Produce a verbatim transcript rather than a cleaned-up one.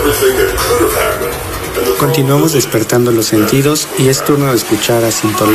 Continuamos despertando los sentidos y es turno de escuchar a Sintológico